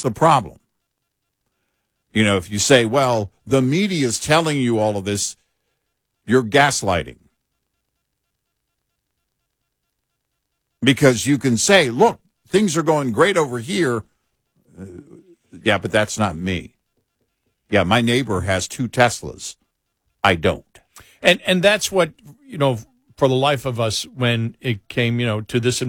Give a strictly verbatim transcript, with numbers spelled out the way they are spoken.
the problem. You know, if you say, well, the media is telling you all of this, you're gaslighting. Because you can say, look, things are going great over here. Uh, yeah, but that's not me. Yeah, my neighbor has two Teslas. I don't. And and that's what, you know, for the life of us, when it came, you know, to this